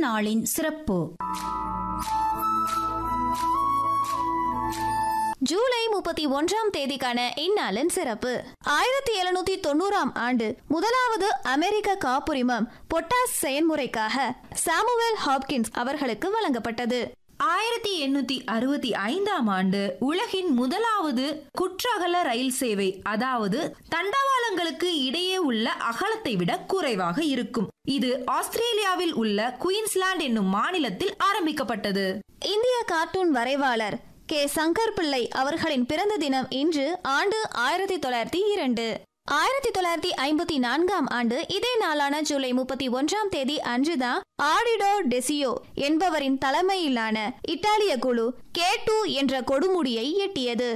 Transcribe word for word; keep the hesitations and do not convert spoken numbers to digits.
நாளின் சிறப்பு. ஜூலை முப்பத்தி ஒன்றாம் தேதிக்கான இந்நாளின் சிறப்பு. ஆயிரத்தி எழுநூத்தி தொண்ணூறாம் ஆண்டு முதலாவது அமெரிக்க காப்புரிமம் பொட்டாஸ் செயல்முறைக்காக சாமுவேல் ஹாப்கின்ஸ் அவர்களுக்கு வழங்கப்பட்டது. ஆயிரத்தி எண்ணூத்தி அறுபத்தி ஐந்தாம் ஆண்டு உலகின் முதலாவது குற்றகல ரயில் சேவை, அதாவது தண்டவாளங்களுக்கு இடையே உள்ள அகலத்தை விட குறைவாக இருக்கும், இது ஆஸ்திரேலியாவில் உள்ள குயின்ஸ்லாந்து என்னும் மாநிலத்தில் ஆரம்பிக்கப்பட்டது. இந்திய கார்ட்டூன் வரைவாளர் கே சங்கர் பிள்ளை அவர்களின் பிறந்த தினம் இன்று. ஆண்டு ஆயிரத்தி தொள்ளாயிரத்தி இரண்டு. ஆயிரத்தி தொள்ளாயிரத்தி ஐம்பத்தி நான்காம் ஆண்டு இதே நாளான ஜூலை முப்பத்தி ஒன்றாம் தேதி அன்றுதான் ஆடிடோ டெசியோ என்பவரின் தலைமையிலான இத்தாலிய குழு கே டூ என்ற கொடுமுடியை எட்டியது.